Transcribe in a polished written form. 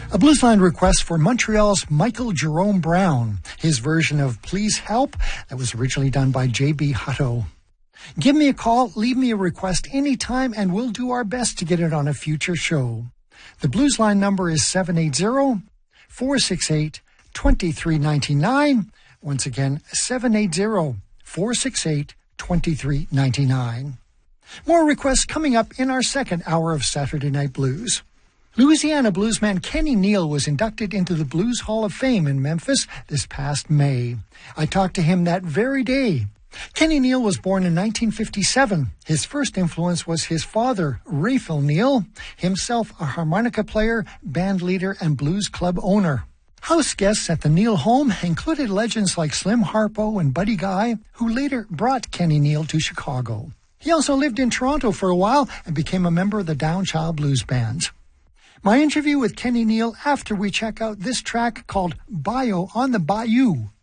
A Bluesline request for Montreal's Michael Jerome Brown, his version of Please Help that was originally done by J.B. Hutto. Give me a call, leave me a request anytime, and we'll do our best to get it on a future show. The Bluesline number is 780-468-2399. Once again, 780-468-2399. More requests coming up in our second hour of Saturday Night Blues. Louisiana bluesman Kenny Neal was inducted into the Blues Hall of Fame in Memphis this past May. I talked to him that very day. Kenny Neal was born in 1957. His first influence was his father, Raphael Neal, himself a harmonica player, band leader, and blues club owner. House guests at the Neal home included legends like Slim Harpo and Buddy Guy, who later brought Kenny Neal to Chicago. He also lived in Toronto for a while and became a member of the Downchild Blues Bands. My interview with Kenny Neal after we check out this track called Bio on the Bayou.